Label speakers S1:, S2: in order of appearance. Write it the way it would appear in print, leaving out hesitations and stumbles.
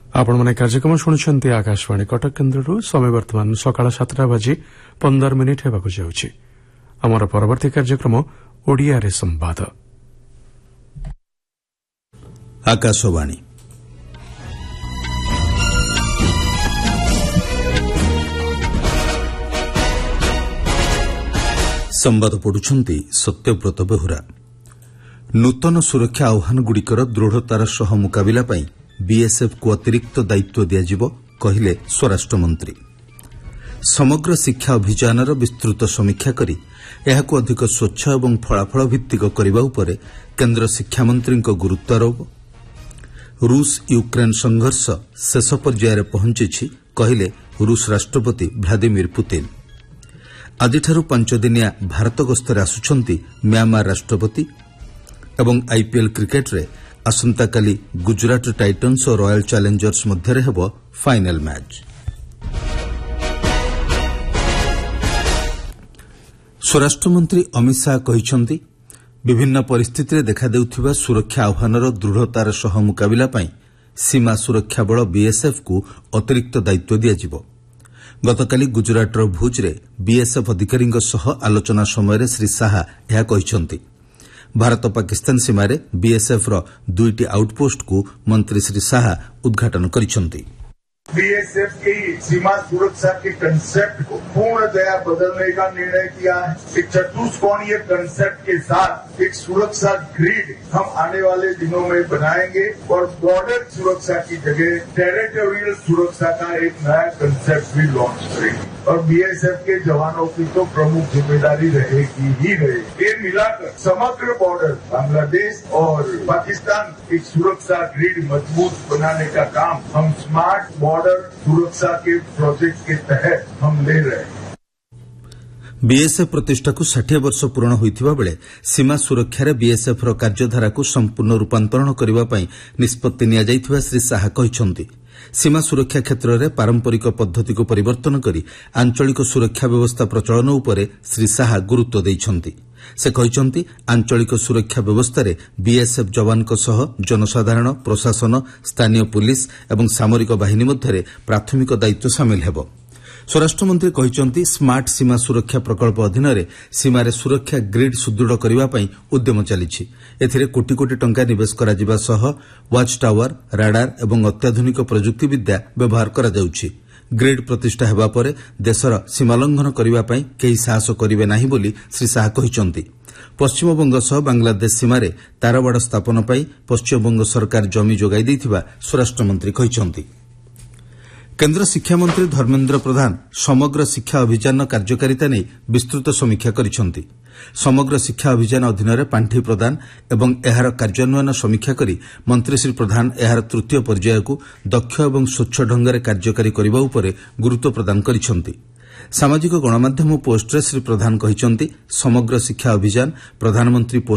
S1: ଆପଣମାନେ କାର୍ଯ୍ୟକ୍ରମ ଶୁଣୁଛନ୍ତି ଆକାଶବାଣୀ କଟକ କେନ୍ଦ୍ରରୁ। ସମୟ ବର୍ତ୍ତମାନ ସକାଳ 7:15 ହେବାକୁ ଯାଉଛି। ଆମର ପରବର୍ତ୍ତୀ କାର୍ଯ୍ୟକ୍ରମ ଓଡ଼ିଆରେ ସମ୍ବାଦ।
S2: ଆକାଶବାଣୀ ସମ୍ବାଦ ପଢୁଛନ୍ତି ସତ୍ୟବ୍ରତ ବେହୁରା। ନୂତନ ସୁରକ୍ଷା ଆହ୍ୱାନଗୁଡ଼ିକର ଦୃଢ଼ତାର ସହ ମୁକାବିଲା ପାଇଁ ବିଏସ୍ଏଫ୍କୁ ଅତିରିକ୍ତ ଦାୟିତ୍ୱ ଦିଆଯିବ, କହିଲେ ସ୍ୱରାଷ୍ଟ୍ରମନ୍ତ୍ରୀ। ସମଗ୍ର ଶିକ୍ଷା ଅଭିଯାନର ବିସ୍ତୃତ ସମୀକ୍ଷା କରି ଏହାକୁ ଅଧିକ ସ୍ୱଚ୍ଛ ଏବଂ ଫଳାଫଳ ଭିତ୍ତିକ କରିବା ଉପରେ କେନ୍ଦ୍ର ଶିକ୍ଷାମନ୍ତ୍ରୀଙ୍କ ଗୁରୁତ୍ୱାରୋପ। ରୁଷ ୟୁକ୍ରେନ୍ ସଂଘର୍ଷ ଶେଷ ପର୍ଯ୍ୟାୟରେ ପହଞ୍ଚିଛି, କହିଲେ ରୁଷ ରାଷ୍ଟ୍ରପତି ଭ୍ଲାଦିମିର ପୁତିନ। ଆଜିଠାରୁ 5 ଦିନିଆ ଭାରତ ଗସ୍ତରେ ଆସୁଛନ୍ତି ମ୍ୟାମାର ରାଷ୍ଟ୍ରପତି ଏବଂ ଆଇପିଏଲ୍ କ୍ରିକେଟ୍ରେ ଆସନ୍ତାକାଲି ଗୁଜରାଟ ଟାଇଟନ୍ସ ଓ ରୟାଲ ଚ୍ୟାଲେଞ୍ଜର୍ସ ମଧ୍ୟରେ ହେବ ଫାଇନାଲ୍ ମ୍ୟାଚ୍। ସ୍ୱରାଷ୍ଟ୍ରମନ୍ତ୍ରୀ ଅମିତ ଶାହା କହିଛନ୍ତି, ବିଭିନ୍ନ ପରିସ୍ଥିତିରେ ଦେଖାଦେଉଥିବା ସୁରକ୍ଷା ଆହ୍ୱାନର ଦୃଢ଼ତାର ସହ ମୁକାବିଲା ପାଇଁ ସୀମା ସୁରକ୍ଷା ବଳ ବିଏସ୍ଏଫ୍କୁ ଅତିରିକ୍ତ ଦାୟିତ୍ୱ ଦିଆଯିବ। ଗତକାଲି ଗୁଜରାଟର ଭୁଜ୍ରେ ବିଏସ୍ଏଫ୍ ଅଧିକାରୀଙ୍କ ସହ ଆଲୋଚନା ସମୟରେ ଶ୍ରୀ ଶାହା ଏହା କହିଛନ୍ତି। ଭାରତ ପାକିସ୍ତାନ ସୀମାରେ ବିଏସ୍ଏଫ୍ର 2ଟି ଆଉଟ୍ପୋଷ୍ଟକୁ ମନ୍ତ୍ରୀ ଶ୍ରୀ ଶାହା ଉଦ୍ଘାଟନ କରିଛନ୍ତି।
S3: बीएसएफ की सीमा सुरक्षा के कंसेप्ट को पूर्णतया बदलने का निर्णय किया है। एक चतुष्कोणीय कंसेप्ट के साथ एक सुरक्षा ग्रिड हम आने वाले दिनों में बनाएंगे और बॉर्डर सुरक्षा की जगह टेरिटोरियल सुरक्षा का एक नया कंसेप्ट भी लॉन्च करेंगे। और बीएसएफ के जवानों की तो प्रमुख जिम्मेदारी रहेगी ही रहेगी। ये मिलाकर समग्र बॉर्डर बांग्लादेश और पाकिस्तान एक सुरक्षा ग्रिड मजबूत बनाने का काम हम स्मार्ट बॉर्डर सुरक्षा के प्रोजेक्ट के तहत हम ले रहे हैं।
S2: ବିଏସ୍ଏଫ୍ ପ୍ରତିଷ୍ଠାକୁ 60 ବର୍ଷ ପୂରଣ ହୋଇଥିବା ବେଳେ ସୀମା ସୁରକ୍ଷାରେ ବିଏସ୍ଏଫ୍ର କାର୍ଯ୍ୟଧାରାକୁ ସମ୍ପୂର୍ଣ୍ଣ ରୂପାନ୍ତରଣ କରିବା ପାଇଁ ନିଷ୍ପତ୍ତି ନିଆଯାଇଥିବା ଶ୍ରୀ ଶାହା କହିଛନ୍ତି। ସୀମା ସୁରକ୍ଷା କ୍ଷେତ୍ରରେ ପାରମ୍ପରିକ ପଦ୍ଧତିକୁ ପରିବର୍ତ୍ତନ କରି ଆଞ୍ଚଳିକ ସୁରକ୍ଷା ବ୍ୟବସ୍ଥା ପ୍ରଚଳନ ଉପରେ ଶ୍ରୀ ଶାହା ଗୁରୁତ୍ୱ ଦେଇଛନ୍ତି। ସେ କହିଛନ୍ତି, ଆଞ୍ଚଳିକ ସୁରକ୍ଷା ବ୍ୟବସ୍ଥାରେ ବିଏସ୍ଏଫ୍ ଯବାନଙ୍କ ସହ ଜନସାଧାରଣ, ପ୍ରଶାସନ, ସ୍ଥାନୀୟ ପୁଲିସ୍ ଏବଂ ସାମରିକ ବାହିନୀ ମଧ୍ୟରେ ପ୍ରାଥମିକ ଦାୟିତ୍ୱ ସାମିଲ ହେବ। ସ୍ୱରାଷ୍ଟ୍ରମନ୍ତ୍ରୀ କହିଛନ୍ତି, ସ୍ମାର୍ଟ ସୀମା ସୁରକ୍ଷା ପ୍ରକଳ୍ପ ଅଧୀନରେ ସୀମାରେ ସୁରକ୍ଷା ଗ୍ରିଡ୍ ସୁଦୃଢ଼ କରିବା ପାଇଁ ଉଦ୍ୟମ ଚାଲିଛି। ଏଥିରେ କୋଟି କୋଟି ଟଙ୍କା ନିବେଶ କରାଯିବା ସହ ୱାଚ୍ ଟାୱାର, ରାଡାର ଏବଂ ଅତ୍ୟାଧୁନିକ ପ୍ରଯୁକ୍ତିବିଦ୍ୟା ବ୍ୟବହାର କରାଯାଉଛି। ଗ୍ରିଡ୍ ପ୍ରତିଷ୍ଠା ହେବା ପରେ ଦେଶର ସୀମାଲଙ୍ଘନ କରିବା ପାଇଁ କେହି ସାହସ କରିବେ ନାହିଁ ବୋଲି ଶ୍ରୀ ଶାହା କହିଛନ୍ତି। ପଶ୍ଚିମବଙ୍ଗ ସହ ବାଂଲାଦେଶ ସୀମାରେ ତାରବାଡ଼ ସ୍ଥାପନ ପାଇଁ ପଶ୍ଚିମବଙ୍ଗ ସରକାର ଜମି ଯୋଗାଇ ଦେଇଥିବା ସ୍ୱରାଷ୍ଟ୍ରମନ୍ତ୍ରୀ କହିଛନ୍ତି। କେନ୍ଦ୍ର ଶିକ୍ଷାମନ୍ତ୍ରୀ ଧର୍ମେନ୍ଦ୍ର ପ୍ରଧାନ ସମଗ୍ର ଶିକ୍ଷା ଅଭିଯାନର କାର୍ଯ୍ୟକାରିତା ନେଇ ବିସ୍ତୃତ ସମୀକ୍ଷା କରିଛନ୍ତି। ସମଗ୍ର ଶିକ୍ଷା ଅଭିଯାନ ଅଧୀନରେ ପାଣ୍ଠି ପ୍ରଦାନ ଏବଂ ଏହାର କାର୍ଯ୍ୟାନ୍ୱୟନ ସମୀକ୍ଷା କରି ମନ୍ତ୍ରୀ ଶ୍ରୀ ପ୍ରଧାନ ଏହାର ତୃତୀୟ ପର୍ଯ୍ୟାୟକୁ ଦକ୍ଷ ଏବଂ ସ୍ୱଚ୍ଛ ଢଙ୍ଗରେ କାର୍ଯ୍ୟକାରୀ କରିବା ଉପରେ ଗୁରୁତ୍ୱ ପ୍ରଦାନ କରିଛନ୍ତି। ସାମାଜିକ ଗଣମାଧ୍ୟମ ପୋଷ୍ଟରେ ଶ୍ରୀ ପ୍ରଧାନ କହିଛନ୍ତି, ସମଗ୍ର ଶିକ୍ଷା ଅଭିଯାନ ପ୍ରଧାନମନ୍ତ୍ରୀ